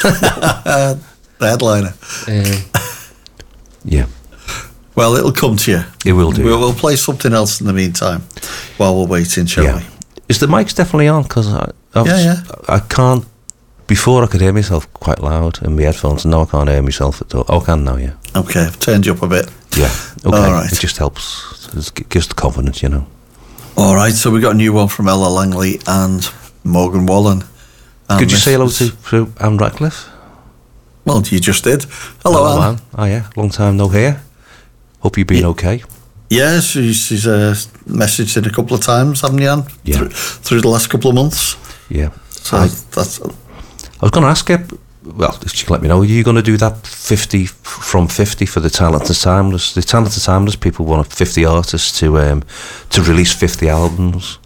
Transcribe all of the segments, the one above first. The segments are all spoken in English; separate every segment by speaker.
Speaker 1: The headliner.
Speaker 2: Yeah.
Speaker 1: Well, it'll come to you.
Speaker 2: It will do.
Speaker 1: We'll play something else in the meantime while we're waiting, shall we?
Speaker 2: Is the mics definitely on? Because I can't. Before I could hear myself quite loud in my headphones, and now I can't hear myself at all. Oh, I can now, yeah.
Speaker 1: Okay, I've turned you up a bit.
Speaker 2: Yeah, okay.
Speaker 1: All right.
Speaker 2: It just helps. It gives the confidence, you know.
Speaker 1: All right, so we got a new one from Ella Langley and Morgan Wallen. And
Speaker 2: could you say hello to Anne Ratcliffe?
Speaker 1: Well, you just did. Hello, Anne.
Speaker 2: Oh, yeah, long time no hear. Hope you've been okay.
Speaker 1: Yeah, she's messaged in a couple of times, haven't you, Anne?
Speaker 2: Yeah.
Speaker 1: Through the last couple of months.
Speaker 2: Yeah.
Speaker 1: So
Speaker 2: I was going to ask her, well, if she can let me know, are you going to do that 50 from 50 for the Talented Timeless? The Talented Timeless people want 50 artists to release 50 albums.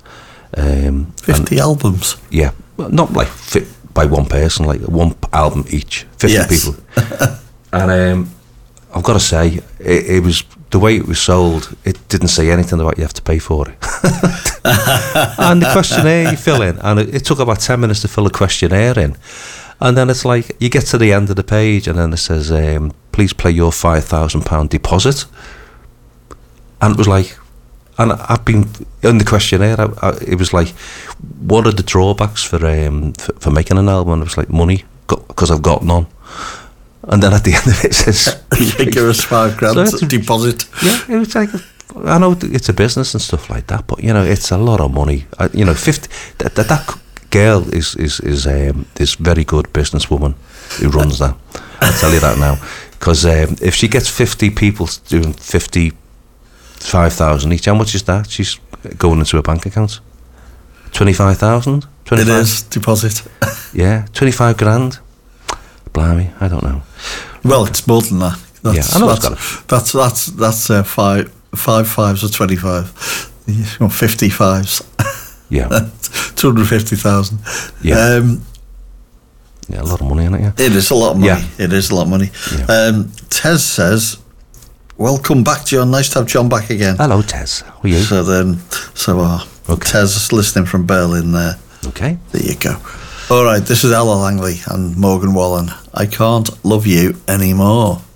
Speaker 1: 50 albums?
Speaker 2: Yeah. Not like fit by one person, like one album each. 50 people. And I've got to say, it was the way it was sold, it didn't say anything about you have to pay for it. And the questionnaire you fill in, and it took about 10 minutes to fill a questionnaire in. And then it's like, you get to the end of the page, and then it says, please pay your £5,000 deposit. And it was like, and I've been, in the questionnaire, it was like, what are the drawbacks for making an album? And it was like, money, because I've got none. And then at the end of it says,
Speaker 1: give us £5,000 deposit.
Speaker 2: Yeah, it was like, I know it's a business and stuff like that, but you know, it's a lot of money. 50. That girl is very good businesswoman who runs that. I'll tell you that now, because if she gets 50 people doing 55,000 each, how much is that? She's going into a bank account. 25,000.
Speaker 1: It is deposit.
Speaker 2: Yeah, 25 grand. Blimey, I don't know.
Speaker 1: Well, it's more than that.
Speaker 2: I know
Speaker 1: that's five fives or 25. 50 fives.
Speaker 2: Yeah.
Speaker 1: 250,000.
Speaker 2: Yeah. Yeah, a lot of money in it, yeah.
Speaker 1: It is a lot of money.
Speaker 2: Yeah.
Speaker 1: It is a lot of money.
Speaker 2: Yeah.
Speaker 1: Tez says, welcome back, John. Nice to have John back again.
Speaker 2: Hello, Tez. How are you?
Speaker 1: Okay. Tez is listening from Berlin there.
Speaker 2: Okay.
Speaker 1: There you go. All right, this is Ella Langley and Morgan Wallen. I Can't Love You Anymore.